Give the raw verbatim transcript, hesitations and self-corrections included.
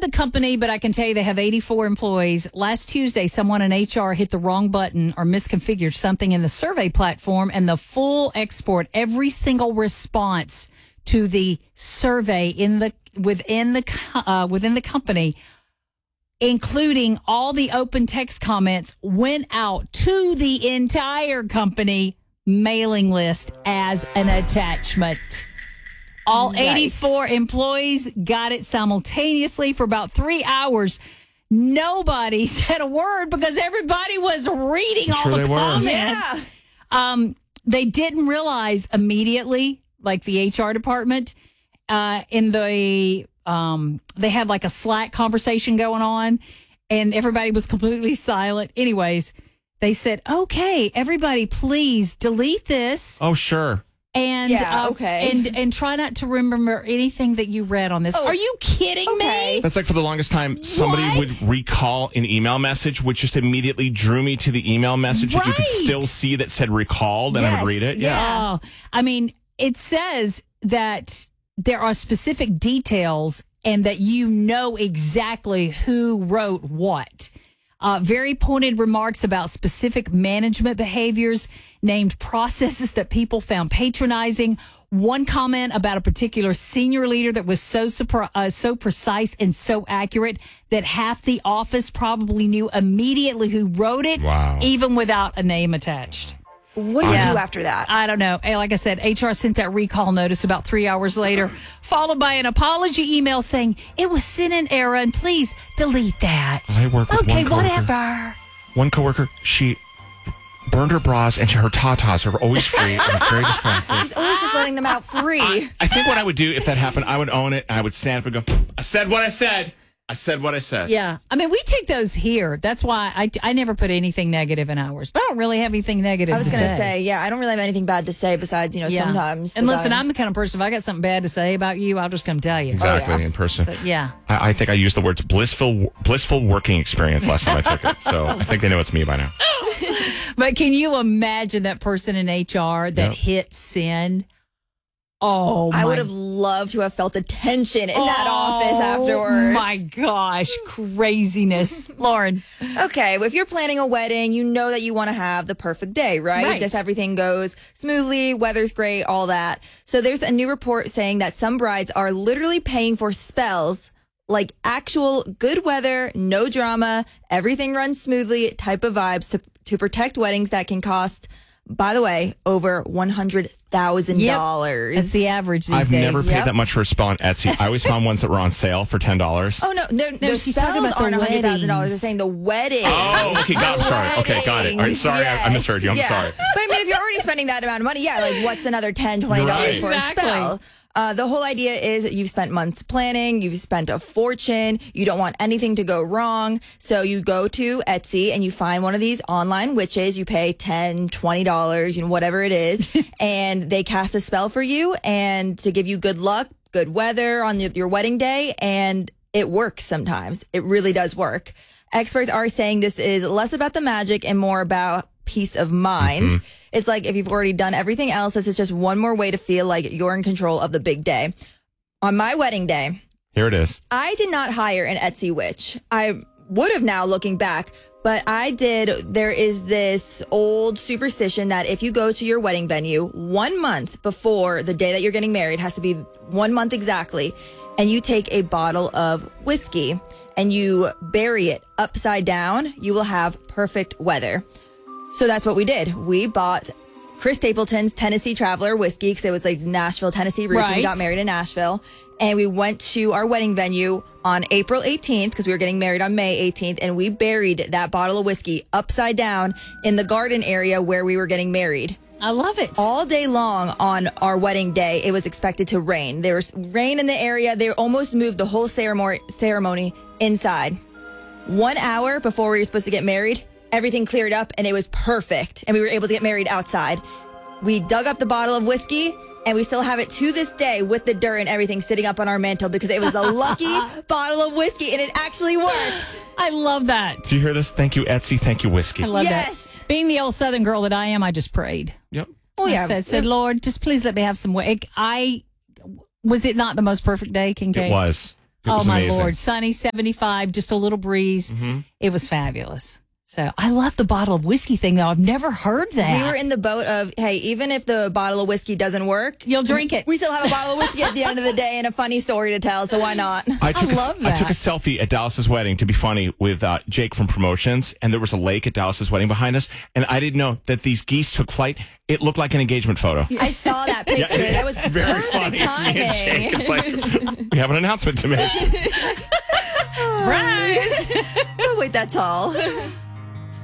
the company, but I can tell you they have eighty-four employees. Last Tuesday, someone in H R hit the wrong button or misconfigured something in the survey platform, and the full export, every single response to the survey in the within the uh, within the company, including all the open text comments, went out to the entire company mailing list as an attachment. All Nice. eighty-four employees got it simultaneously for about three hours. Nobody said a word because everybody was reading all Sure the they were. comments. Yeah. Um, they didn't realize immediately, like the H R department, uh, in the um, they had like a Slack conversation going on, and everybody was completely silent. Anyways, they said, "Okay, everybody, please delete this." Oh, sure. And Yeah, uh, okay. and and try not to remember anything that you read on this. Oh, Are you kidding okay. me? That's like for the longest time, somebody What? would recall an email message, which just immediately drew me to the email message that you could Right. still see that said recalled, and I Yes, would read it. yeah. Oh, I mean, it says that there are specific details and that you know exactly who wrote what. Uh, very pointed remarks about specific management behaviors, named processes that people found patronizing. One comment about a particular senior leader that was so surpri- uh, so precise and so accurate that half the office probably knew immediately who wrote it, Wow. even without a name attached. What do you Yeah. do after that? I don't know. Hey, like I said, H R sent that recall notice about three hours later, followed by an apology email saying it was sent in error and please delete that. I work with okay, one coworker. whatever. One coworker, she burned her bras and her tatas are always free and very distracting. She's always just letting them out free. I think what I would do if that happened, I would own it and I would stand up and go, I said what I said. I said what I said. Yeah. I mean, we take those here. That's why I, I never put anything negative in ours, but I don't really have anything negative I was to going to say. say, yeah, I don't really have anything bad to say besides, you know, Yeah. sometimes. And the listen, guy- I'm the kind of person, if I got something bad to say about you, I'll just come tell you. Exactly, Oh, yeah. in person. So, yeah. I, I think I used the words blissful blissful working experience last time I took it. So I think they know it's me by now. But can you imagine that person in H R that Yep. hit send? Oh, I my would have loved to have felt the tension in that Oh, office afterwards. my gosh, craziness. Lauren. Okay, well, if you're planning a wedding, you know that you want to have the perfect day, right? Right. Just everything goes smoothly, weather's great, all that. So there's a new report saying that some brides are literally paying for spells like actual good weather, no drama, everything runs smoothly type of vibes to, to protect weddings that can cost, by the way, over one hundred thousand dollars. That's the average these I've days. never paid Yep. that much for a spell on Etsy. I always found ones that were on sale for ten dollars. Oh, no, no, no she's spells talking about the aren't one hundred thousand dollars. They're weddings. saying the wedding. Oh, okay, got it. Sorry. Okay, got it. All right, sorry, I- I misheard you. I'm sorry. But I mean, if you're already spending that amount of money, yeah, like what's another ten dollars, twenty dollars You're for right. a Exactly. spell? Uh, the whole idea is you've spent months planning, you've spent a fortune, you don't want anything to go wrong. So you go to Etsy and you find one of these online witches, you pay ten dollars, twenty dollars, you know, whatever it is, and they cast a spell for you and to give you good luck, good weather on your, your wedding day, and it works sometimes. It really does work. Experts are saying this is less about the magic and more about peace of mind. Mm-hmm. It's like if you've already done everything else, this is just one more way to feel like you're in control of the big day. On my wedding day, Here it is. I did not hire an Etsy witch. I would have now looking back, but I did. There is this old superstition that if you go to your wedding venue one month before the day that you're getting married, has to be one month exactly, and you take a bottle of whiskey and you bury it upside down, you will have perfect weather. So that's what we did. We bought Chris Stapleton's Tennessee Traveler whiskey because it was like Nashville, Tennessee roots. And we Right. got married in Nashville. And we went to our wedding venue on April eighteenth because we were getting married on May eighteenth. And we buried that bottle of whiskey upside down in the garden area where we were getting married. I love it. All day long on our wedding day, it was expected to rain. There was rain in the area. They almost moved the whole ceremony, ceremony inside. One hour before we were supposed to get married, everything cleared up and it was perfect. And we were able to get married outside. We dug up the bottle of whiskey and we still have it to this day with the dirt and everything sitting up on our mantle because it was a lucky bottle of whiskey and it actually worked. I love that. Do you hear this? Thank you, Etsy. Thank you, whiskey. I love Yes. that. Being the old Southern girl that I am, I just prayed. Yep. Oh, yeah. I said, said, Lord, just please let me have some way. I was it not the most perfect day, Kincaid? It was. It oh was my amazing. Lord. Sunny, seventy-five, just a little breeze. Mm-hmm. It was fabulous. So I love the bottle of whiskey thing, though. I've never heard that. We were in the boat of, hey, even if the bottle of whiskey doesn't work, You'll drink it. We still have a bottle of whiskey at the end of the day and a funny story to tell, so why not? I took, I a, love I took a that. selfie at Dallas's wedding to be funny with uh, Jake from promotions, and there was a lake at Dallas's wedding behind us, and I didn't know that these geese took flight. It looked like an engagement photo. I saw that picture. Yeah, that was it's very perfect funny. timing. It's me and Jake. It's like, we have an announcement to make. Surprise. Oh, wait, that's all.